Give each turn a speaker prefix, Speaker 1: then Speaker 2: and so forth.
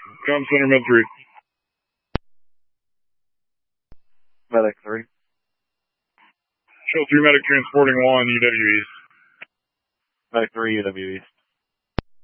Speaker 1: Com Center, Med 3.
Speaker 2: Medic 3.
Speaker 1: Shell 3 medic transporting 1, UW East.
Speaker 2: Medic 3, UW East.